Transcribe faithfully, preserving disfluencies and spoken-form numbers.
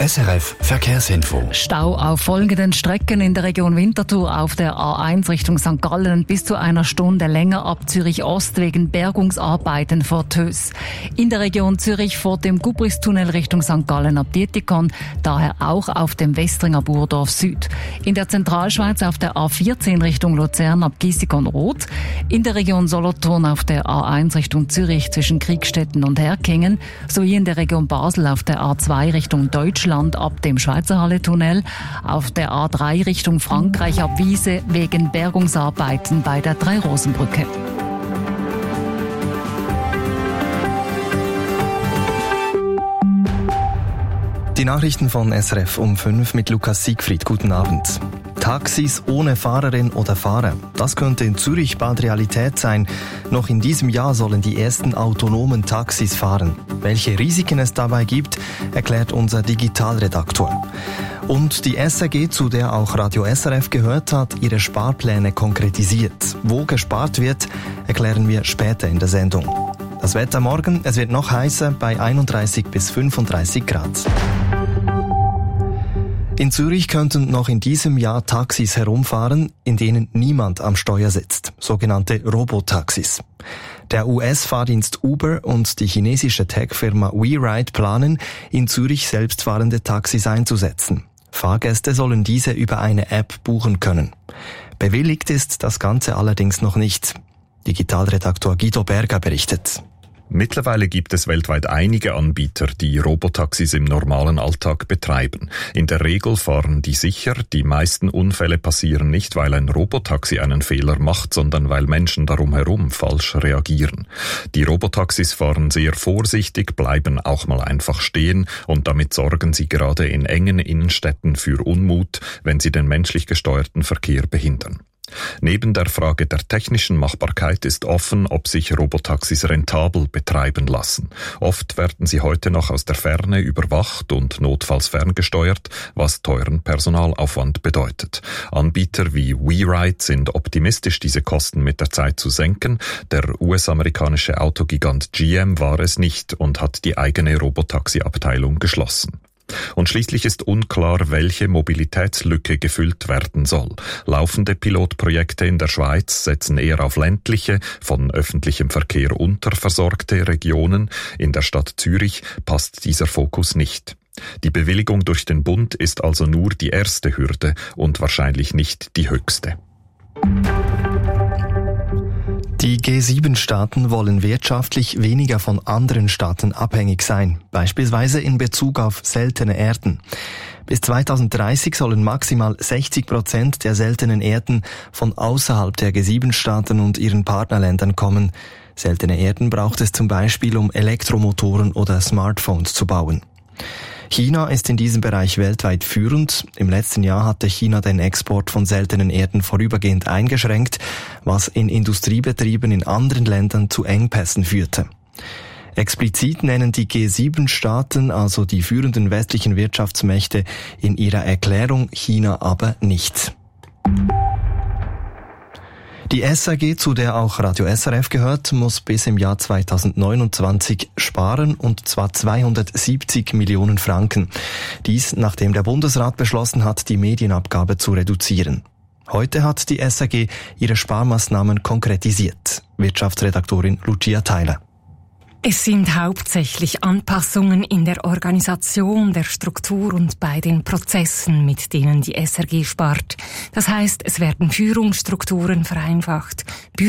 S R F Verkehrsinfo. Stau auf folgenden Strecken in der Region Winterthur auf der A eins Richtung Sankt Gallen bis zu einer Stunde länger ab Zürich Ost wegen Bergungsarbeiten vor Tös. In der Region Zürich vor dem Gubristunnel Richtung Sankt Gallen ab Dietikon, daher auch auf dem Westringer Burdorf Süd. In der Zentralschweiz auf der A vierzehn Richtung Luzern ab Giessikon Rot. In der Region Solothurn auf der A eins Richtung Zürich zwischen Kriegstetten und Herkingen, sowie in der Region Basel auf der A zwei Richtung Deutschland ab dem Schweizerhalle-Tunnel, auf der A drei Richtung Frankreich ab Wiese wegen Bergungsarbeiten bei der Drei-Rosen-Brücke. Die Nachrichten von S R F um fünf mit Lukas Siegfried. Guten Abend. Taxis ohne Fahrerin oder Fahrer. Das könnte in Zürich bald Realität sein. Noch in diesem Jahr sollen die ersten autonomen Taxis fahren. Welche Risiken es dabei gibt, erklärt unser Digitalredaktor. Und die S R G, zu der auch Radio S R F gehört, hat ihre Sparpläne konkretisiert. Wo gespart wird, erklären wir später in der Sendung. Das Wetter morgen, es wird noch heißer bei einunddreißig bis fünfunddreißig Grad. In Zürich könnten noch in diesem Jahr Taxis herumfahren, in denen niemand am Steuer sitzt, sogenannte Robotaxis. Der U S-Fahrdienst Uber und die chinesische Tech-Firma WeRide planen, in Zürich selbstfahrende Taxis einzusetzen. Fahrgäste sollen diese über eine App buchen können. Bewilligt ist das Ganze allerdings noch nicht. Digitalredaktor Guido Berger berichtet. Mittlerweile gibt es weltweit einige Anbieter, die Robotaxis im normalen Alltag betreiben. In der Regel fahren die sicher. Die meisten Unfälle passieren nicht, weil ein Robotaxi einen Fehler macht, sondern weil Menschen darum herum falsch reagieren. Die Robotaxis fahren sehr vorsichtig, bleiben auch mal einfach stehen und damit sorgen sie gerade in engen Innenstädten für Unmut, wenn sie den menschlich gesteuerten Verkehr behindern. Neben der Frage der technischen Machbarkeit ist offen, ob sich Robotaxis rentabel betreiben lassen. Oft werden sie heute noch aus der Ferne überwacht und notfalls ferngesteuert, was teuren Personalaufwand bedeutet. Anbieter wie WeRide sind optimistisch, diese Kosten mit der Zeit zu senken. Der U S-amerikanische Autogigant G M war es nicht und hat die eigene Robotaxi-Abteilung geschlossen. Und schließlich ist unklar, welche Mobilitätslücke gefüllt werden soll. Laufende Pilotprojekte in der Schweiz setzen eher auf ländliche, von öffentlichem Verkehr unterversorgte Regionen. In der Stadt Zürich passt dieser Fokus nicht. Die Bewilligung durch den Bund ist also nur die erste Hürde und wahrscheinlich nicht die höchste. Die G sieben Staaten wollen wirtschaftlich weniger von anderen Staaten abhängig sein, beispielsweise in Bezug auf seltene Erden. Bis zweitausenddreißig sollen maximal sechzig Prozent der seltenen Erden von außerhalb der G sieben Staaten und ihren Partnerländern kommen. Seltene Erden braucht es zum Beispiel, um Elektromotoren oder Smartphones zu bauen. China ist in diesem Bereich weltweit führend. Im letzten Jahr hatte China den Export von seltenen Erden vorübergehend eingeschränkt, was in Industriebetrieben in anderen Ländern zu Engpässen führte. Explizit nennen die G sieben Staaten, also die führenden westlichen Wirtschaftsmächte, in ihrer Erklärung China aber nicht. Die S R G, zu der auch Radio S R F gehört, muss bis im Jahr zweitausendneunundzwanzig sparen, und zwar zweihundertsiebzig Millionen Franken. Dies, nachdem der Bundesrat beschlossen hat, die Medienabgabe zu reduzieren. Heute hat die S R G ihre Sparmaßnahmen konkretisiert. Wirtschaftsredaktorin Lucia Theiler. Es sind hauptsächlich Anpassungen in der Organisation, der Struktur und bei den Prozessen, mit denen die S R G spart. Das heißt, es werden Führungsstrukturen vereinfacht,